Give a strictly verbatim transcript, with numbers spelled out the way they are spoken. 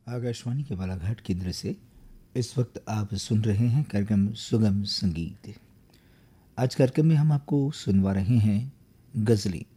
आकाशवाणी के बालाघाट केंद्र से इस वक्त आप सुन रहे हैं कार्यक्रम सुगम संगीत। आज कार्यक्रम में हम आपको सुनवा रहे हैं गज़लें।